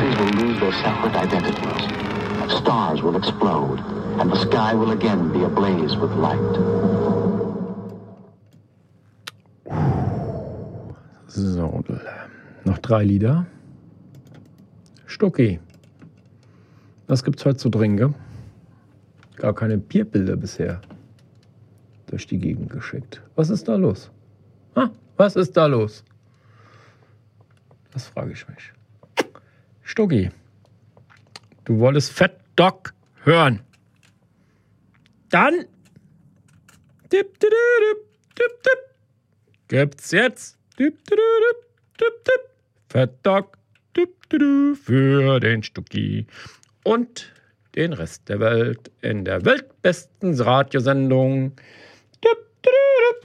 cities will lose their separate identities. Stars will explode, and the sky will again be ablaze with light. So, noch 3 Lieder. Stucki. Was gibt's heute zu trinken? Gar keine Bierbilder bisher durch die Gegend geschickt. Was ist da los? Was ist da los? Das frage ich mich. Stucki, du wolltest Fat Dog hören. Dann gibt's jetzt Fat Dog für den Stucki und den Rest der Welt in der weltbesten Radiosendung